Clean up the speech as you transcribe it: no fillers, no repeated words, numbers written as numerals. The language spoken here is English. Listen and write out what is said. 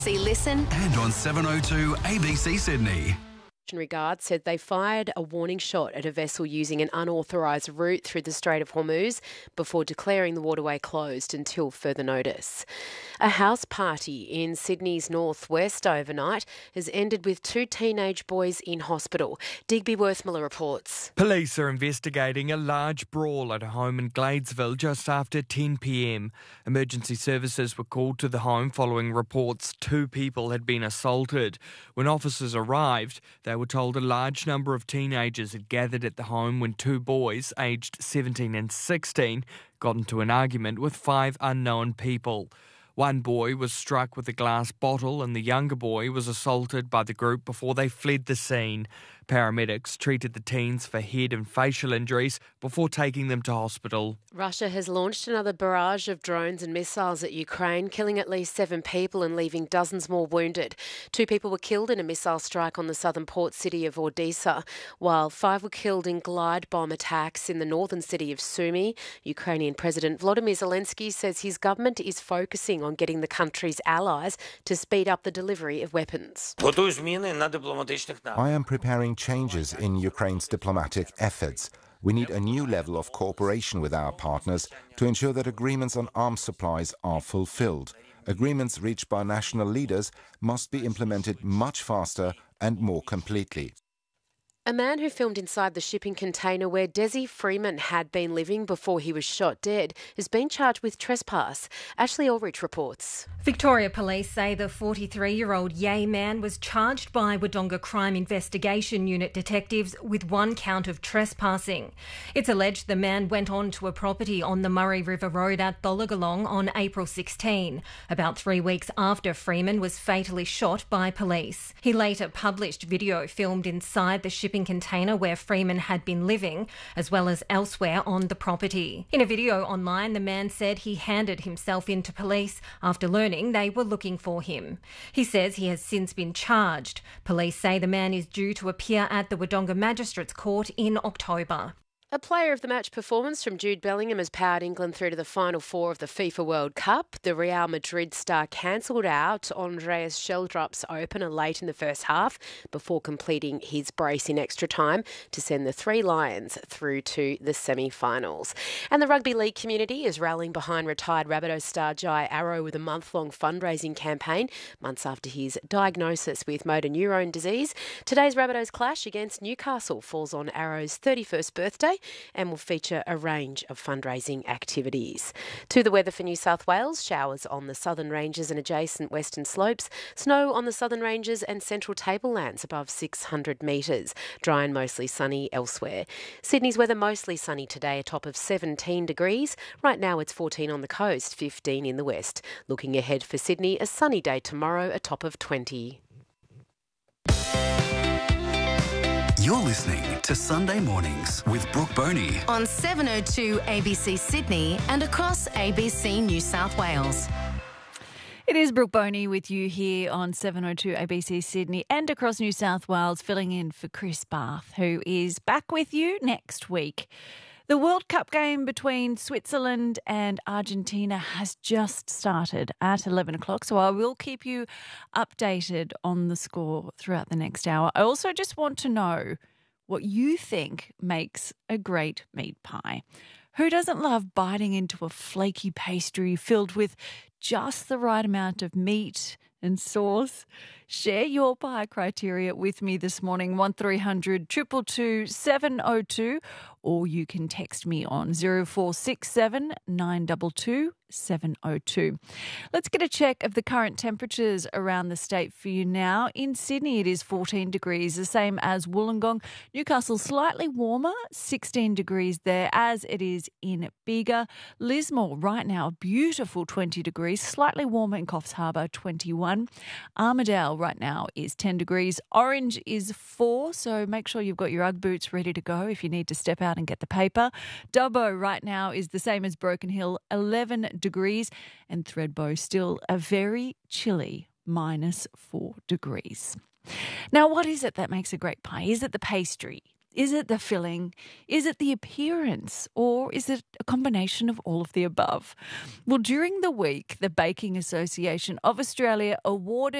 See, listen. And on 702 ABC Sydney. Guard said they fired a warning shot at a vessel using an unauthorised route through the Strait of Hormuz before declaring the waterway closed until further notice. A house party in Sydney's northwest overnight has ended with 2 teenage boys in hospital. Digby Worthmiller reports. Police are investigating a large brawl at a home in Gladesville just after 10 p.m. Emergency services were called to the home following reports 2 people had been assaulted. When officers arrived, they were told a large number of teenagers had gathered at the home when 2 boys, aged 17 and 16, got into an argument with 5 unknown people. One boy was struck with a glass bottle and the younger boy was assaulted by the group before they fled the scene. Paramedics treated the teens for head and facial injuries before taking them to hospital. Russia has launched another barrage of drones and missiles at Ukraine, killing at least 7 people and leaving dozens more wounded. 2 people were killed in a missile strike on the southern port city of Odessa, while 5 were killed in glide bomb attacks in the northern city of Sumy. Ukrainian President Volodymyr Zelensky says his government is focusing on getting the country's allies to speed up the delivery of weapons. I am preparing changes in Ukraine's diplomatic efforts. We need a new level of cooperation with our partners to ensure that agreements on arms supplies are fulfilled. Agreements reached by national leaders must be implemented much faster and more completely. A man who filmed inside the shipping container where Desi Freeman had been living before he was shot dead has been charged with trespass. Ashley Ulrich reports. Victoria Police say the 43-year-old Yay man was charged by Wodonga Crime Investigation Unit detectives with 1 count of trespassing. It's alleged the man went on to a property on the Murray River Road at Tholagolong on April 16, about 3 weeks after Freeman was fatally shot by police. He later published video filmed inside the shipping container where Freeman had been living, as well as elsewhere on the property. In a video online, the man said he handed himself in to police after learning they were looking for him. He says he has since been charged. Police say the man is due to appear at the Wodonga Magistrates Court in October. A player of the match performance from Jude Bellingham has powered England through to the Final Four of the FIFA World Cup. The Real Madrid star cancelled out Andreas Sheldrup's opener late in the first half before completing his brace in extra time to send the 3 Lions through to the semi-finals. And the rugby league community is rallying behind retired Rabbitohs star Jai Arrow with a month-long fundraising campaign, months after his diagnosis with motor neurone disease. Today's Rabbitohs clash against Newcastle falls on Arrow's 31st birthday and will feature a range of fundraising activities. To the weather for New South Wales, showers on the southern ranges and adjacent western slopes, snow on the southern ranges and central tablelands above 600 metres, dry and mostly sunny elsewhere. Sydney's weather mostly sunny today, a top of 17 degrees. Right now it's 14 on the coast, 15 in the west. Looking ahead for Sydney, a sunny day tomorrow, a top of 20. You're listening to Sunday Mornings with Brooke Boney On 702 ABC Sydney and across ABC New South Wales. It is Brooke Boney with you here on 702 ABC Sydney and across New South Wales, filling in for Chris Bath, who is back with you next week. The World Cup game between Switzerland and Argentina has just started at 11 o'clock, so I will keep you updated on the score throughout the next hour. I also just want to know what you think makes a great meat pie. Who doesn't love biting into a flaky pastry filled with just the right amount of meat and sauce? Share your pie criteria with me this morning, 1300 222 702, or you can text me on 0467 922 702. Let's get a check of the current temperatures around the state for you now. In Sydney, it is 14 degrees, the same as Wollongong. Newcastle, slightly warmer, 16 degrees there, as it is in Bega. Lismore, right now, a beautiful 20 degrees, slightly warmer in Coffs Harbour, 21. Armidale, right now, is 10 degrees. Orange is 4, so make sure you've got your Ugg boots ready to go if you need to step out and get the paper. Dubbo, right now, is the same as Broken Hill, 11 degrees, and Thredbo still a very chilly -4 degrees. Now, what is it that makes a great pie? Is it the pastry? Is it the filling? Is it the appearance? Or is it a combination of all of the above? Well, during the week, the Baking Association of Australia awarded